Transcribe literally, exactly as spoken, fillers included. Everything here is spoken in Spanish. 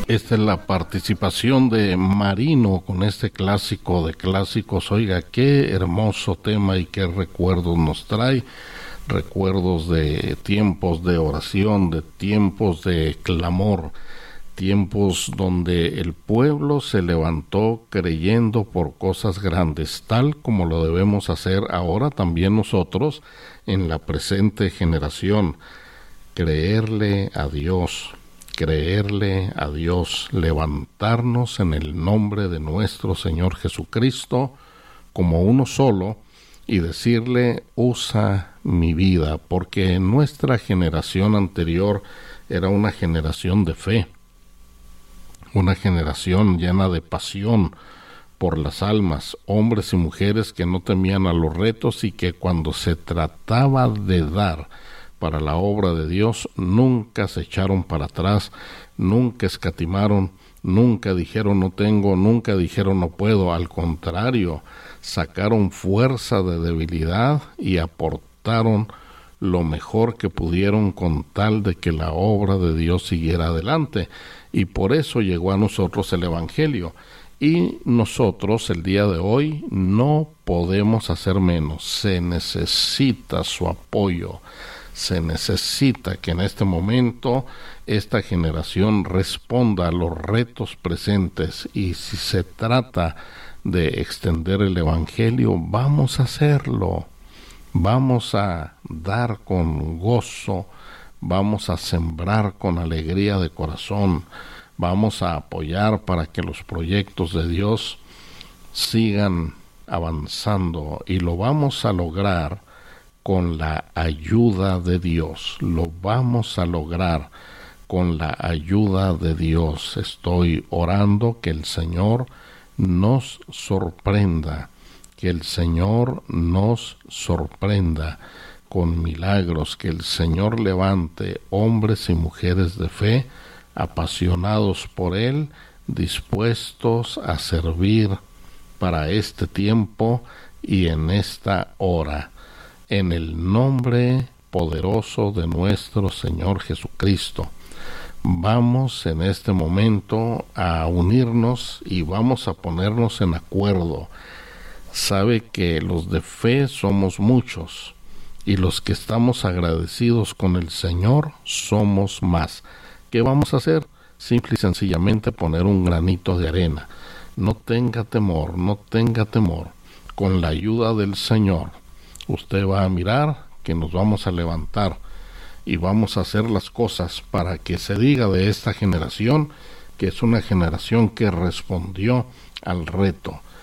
Esta es la participación de Marino con este clásico de clásicos. Oiga, qué hermoso tema y qué recuerdos nos trae. Recuerdos de tiempos de oración, de tiempos de clamor, tiempos donde el pueblo se levantó creyendo por cosas grandes, tal como lo debemos hacer ahora también nosotros en la presente generación. Creerle a Dios, creerle a Dios, levantarnos en el nombre de nuestro Señor Jesucristo como uno solo y decirle, usa mi vida, porque nuestra generación anterior era una generación de fe, una generación llena de pasión por las almas, hombres y mujeres que no temían a los retos y que cuando se trataba de dar para la obra de Dios, nunca se echaron para atrás, nunca escatimaron, nunca dijeron no tengo, nunca dijeron no puedo, al contrario, sacaron fuerza de debilidad y aportaron lo mejor que pudieron con tal de que la obra de Dios siguiera adelante, y por eso llegó a nosotros el Evangelio. Y nosotros el día de hoy no podemos hacer menos, se necesita su apoyo. Se necesita que en este momento esta generación responda a los retos presentes, y si se trata de extender el Evangelio, vamos a hacerlo, vamos a dar con gozo, vamos a sembrar con alegría de corazón, vamos a apoyar para que los proyectos de Dios sigan avanzando, y lo vamos a lograr con la ayuda de Dios, lo vamos a lograr con la ayuda de Dios. Estoy orando que el Señor nos sorprenda, que el Señor nos sorprenda con milagros, que el Señor levante hombres y mujeres de fe, apasionados por Él, dispuestos a servir para este tiempo y en esta hora. En el nombre poderoso de nuestro Señor Jesucristo, vamos en este momento a unirnos y vamos a ponernos en acuerdo. Sabe que los de fe somos muchos y los que estamos agradecidos con el Señor somos más. ¿Qué vamos a hacer? Simple y sencillamente poner un granito de arena. No tenga temor, no tenga temor. Con la ayuda del Señor, usted va a mirar que nos vamos a levantar y vamos a hacer las cosas para que se diga de esta generación que es una generación que respondió al reto,